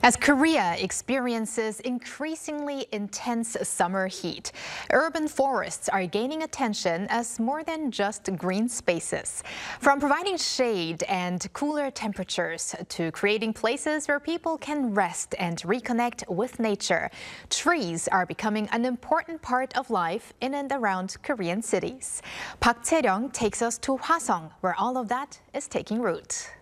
As Korea experiences increasingly intense summer heat, urban forests are gaining attention as more than just green spaces. From providing shade and cooler temperatures to creating places where people can rest and reconnect with nature, trees are becoming an important part of life in and around Korean cities. Park Chae-ryung takes us to Hwaseong, where all of that is taking root.